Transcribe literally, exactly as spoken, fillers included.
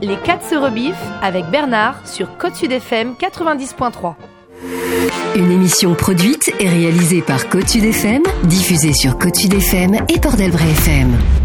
Les quatre se rebiffent avec Bernard sur Côte Sud F M quatre-vingt-dix point trois. Une émission produite et réalisée par Côte Sud F M, diffusée sur Côte Sud F M et Port d'Albret F M.